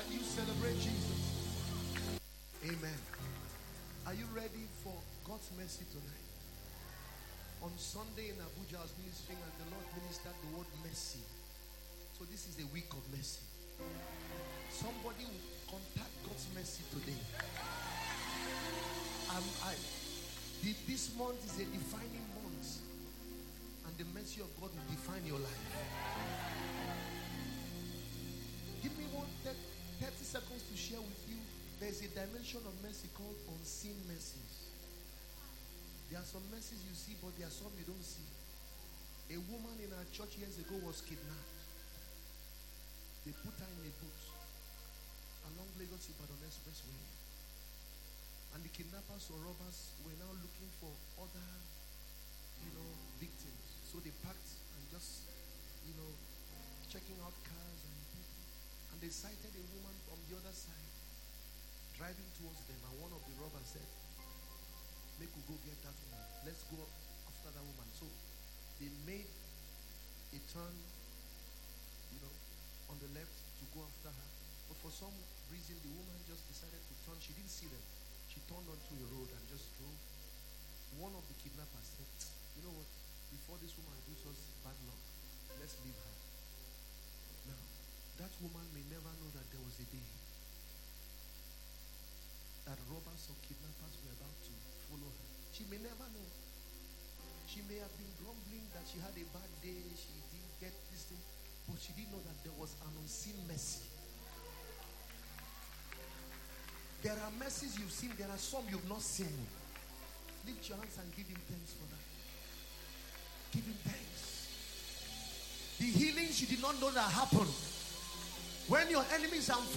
Can you celebrate Jesus? Amen. Are you ready for God's mercy tonight? On Sunday in Abuja, I was ministering and the Lord ministered the word mercy. So this is the week of mercy. Somebody will contact God's mercy today. This month is a defining month, and the mercy of God will define your life. Give me 30 seconds to share with you. There's a dimension of mercy called unseen mercies. There are some mercies you see, but there are some you don't see. A woman in our church years ago was kidnapped. They put her in a boat along Lagos-Ibadan Expressway. And the kidnappers or robbers were now looking for other, victims. So they packed and just, checking out cars and people. And they sighted a woman from the other side driving towards them. And one of the robbers said, "Make we go get that woman. Let's go after that woman." So they made a turn, on the left to go after her. But for some reason, the woman just decided to turn. She didn't see them. She turned onto a road and just drove. One of the kidnappers said, "You know what? Before this woman gives us bad luck, let's leave her." Now, that woman may never know that there was a day that robbers or kidnappers were about to follow her. She may never know. She may have been grumbling that she had a bad day, she didn't get this thing, but she didn't know that there was an unseen mercy. There are mercies you've seen, there are some you've not seen. Lift your hands and give him thanks for that. Give him thanks. The healings you did not know that happened. When your enemies are